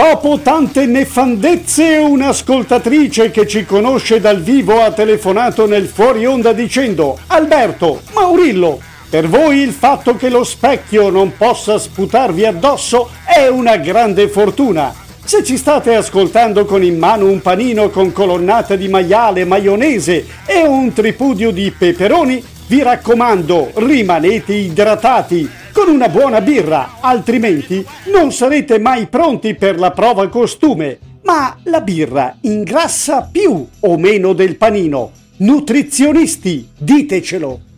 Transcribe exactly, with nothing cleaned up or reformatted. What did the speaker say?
Dopo tante nefandezze, un'ascoltatrice che ci conosce dal vivo ha telefonato nel fuori onda dicendo: Alberto, Maurillo, per voi il fatto che lo specchio non possa sputarvi addosso è una grande fortuna. Se ci state ascoltando con in mano un panino con colonnate di maiale, maionese e un tripudio di peperoni, vi raccomando, rimanete idratati con una buona birra, altrimenti non sarete mai pronti per la prova costume. Ma la birra ingrassa più o meno del panino? Nutrizionisti, ditecelo!